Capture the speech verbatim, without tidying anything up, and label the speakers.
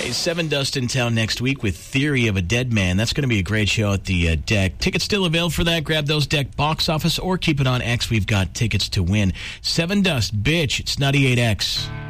Speaker 1: Seven Dust in town next week with Theory of a Dead Man. That's going to be a great show at the uh, Deck. Tickets still available for that. Grab those Deck box office or keep it on X. We've got tickets to win. Seven Dust, bitch. It's ninety-eight X.